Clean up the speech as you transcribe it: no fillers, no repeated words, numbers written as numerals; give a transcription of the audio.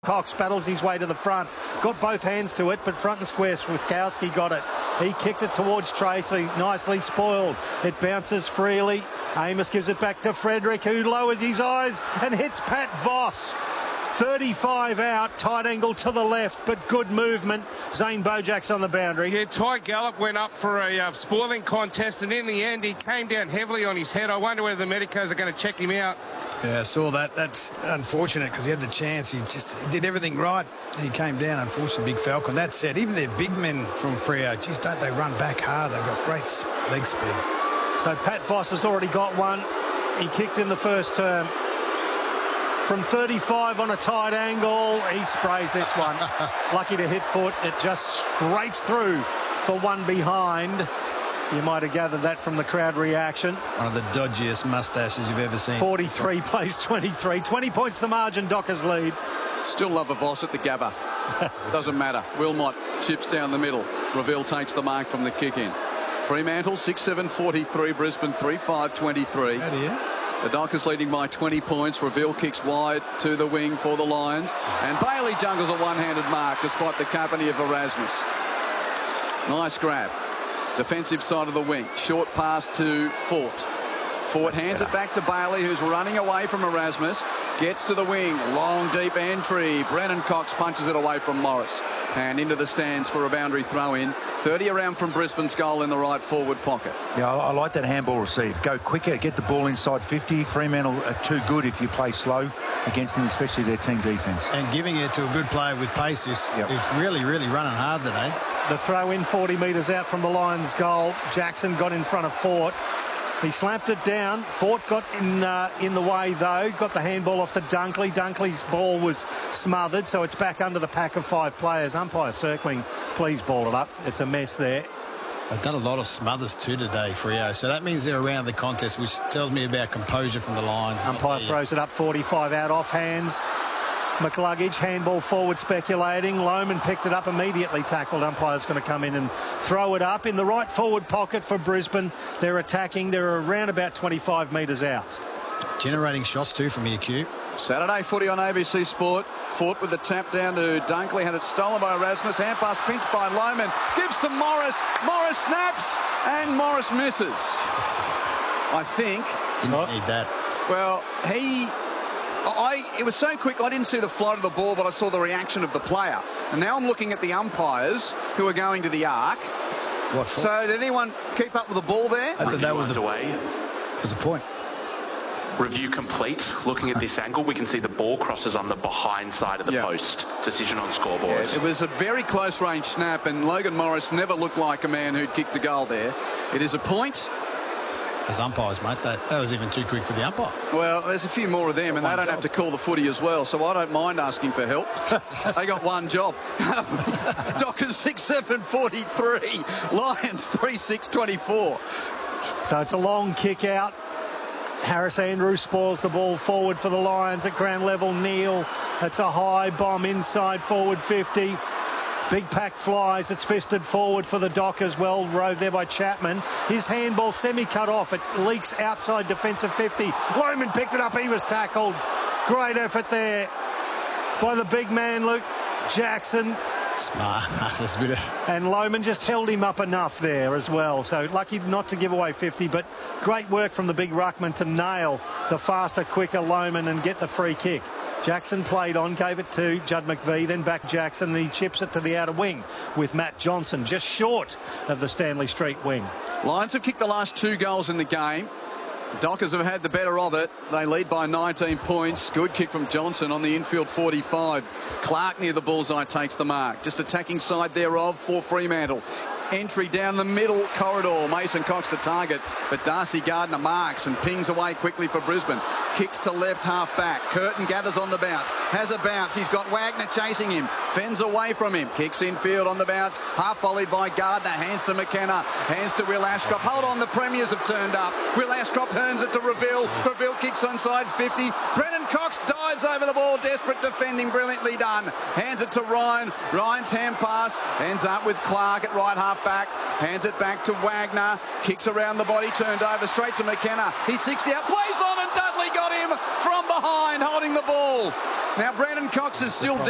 Cox battles his way to the front, got both hands to it, but front and square, Switkowski got it. He kicked it towards Tracy, nicely spoiled. It bounces freely. Amos gives it back to Frederick, who lowers his eyes and hits Pat Voss. 35 out, tight angle to the left, but good movement. Zane Bojak's on the boundary. Yeah, Ty Gallop went up for a spoiling contest, and in the end, he came down heavily on his head. I wonder whether the medicos are going to check him out. Yeah, I saw that. That's unfortunate because he had the chance. He did everything right. He came down, unfortunately, Big Falcon. That said, even their big men from Freo, geez, don't they run back hard? They've got great leg speed. So Pat Voss has already got one. He kicked in the first term. From 35 on a tight angle, he sprays this one. Lucky to hit foot. It just scrapes through for one behind. You might have gathered that from the crowd reaction. One of the dodgiest mustaches you've ever seen. 43 plays 23. 20 points the margin, Dockers lead. Still love a Voss at the Gabba. Doesn't matter. Wilmot chips down the middle. Reveal takes the mark from the kick in. Fremantle 6-7-43. Brisbane 3-5-23. The Dockers leading by 20 points. Reveal kicks wide to the wing for the Lions. And Bailey jungles a one-handed mark despite the company of Erasmus. Nice grab. Defensive side of the wing. Short pass to Fort. Fort hands it back to Bailey, who's running away from Erasmus. Gets to the wing. Long, deep entry. Brennan Cox punches it away from Morris. And into the stands for a boundary throw-in. 30 around from Brisbane's goal in the right forward pocket. Yeah, I like that handball receive. Go quicker, get the ball inside 50. Fremantle are too good if you play slow against them, especially their team defence. And giving it to a good player with pace who's really running hard today. The throw in 40 metres out from the Lions' goal. Jackson got in front of Fort. He slapped it down. Fort got in the way, though. Got the handball off to Dunkley. Dunkley's ball was smothered, so it's back under the pack of 5 players. Umpire circling, please ball it up. It's a mess there. They've done a lot of smothers too today, Freo. So that means they're around the contest, which tells me about composure from the Lions. Umpire throws it up 45 out off hands. McCluggage, handball forward speculating. Lohman picked it up immediately, tackled. Umpire's going to come in and throw it up in the right forward pocket for Brisbane. They're attacking. They're around about 25 metres out. Generating shots too from here, Q. Saturday footy on ABC Sport. Fort with the tap down to Dunkley. Had it stolen by Erasmus. Hand pass pinched by Lohman. Gives to Morris. Morris snaps and Morris misses. I think. Didn't need that. Well, it was so quick I didn't see the float of the ball, but I saw the reaction of the player. And now I'm looking at the umpires who are going to the arc. What for? So did anyone keep up with the ball there? I thought that was a point. Review complete. Looking at this angle, we can see the ball crosses on the behind side of the post. Decision on scoreboard. Yeah, it was a very close range snap, and Logan Morris never looked like a man who'd kicked a goal there. It is a point. As umpires, mate, that was even too quick for the umpire. Well, there's a few more of them, and they don't have to call the footy as well, so I don't mind asking for help. They got one job. Dockers 6-7-43. Lions 3-6-24. So it's a long kick out. Harris Andrews spoils the ball forward for the Lions at ground level. Neal, it's a high bomb inside forward 50. Big pack flies. It's fisted forward for the Dockers. Well rode there by Chapman. His handball semi-cut off. It leaks outside defensive 50. Lohman picked it up. He was tackled. Great effort there by the big man, Luke Jackson. Smart. That's good. And Lohman just held him up enough there as well. So lucky not to give away 50, but great work from the big ruckman to nail the faster, quicker Lohman and get the free kick. Jackson played on, gave it to Judd McVie, then back Jackson, and he chips it to the outer wing with Matt Johnson, just short of the Stanley Street wing. Lions have kicked the last 2 goals in the game. Dockers have had the better of it. They lead by 19 points. Good kick from Johnson on the infield 45. Clark near the bullseye takes the mark. Just attacking side thereof for Fremantle. Entry down the middle corridor. Mason Cox the target, but Darcy Gardner marks and pings away quickly for Brisbane. Kicks to left half back. Curtin gathers on the bounce. Has a bounce. He's got Wagner chasing him. Fends away from him. Kicks infield on the bounce. Half volleyed by Gardner. Hands to McKenna. Hands to Will Ashcroft. Hold on, the Premiers have turned up. Will Ashcroft turns it to Reveal. Reveal kicks onside 50. Brennan Cox dives over the ball. Desperate defending. Brilliantly done. Hands it to Ryan. Ryan's hand pass. Ends up with Clark at right half back. Hands it back to Wagner. Kicks around the body. Turned over straight to McKenna. He's 60 out. Plays on and Dudley got him from behind holding the ball. Now Brandon Cox is still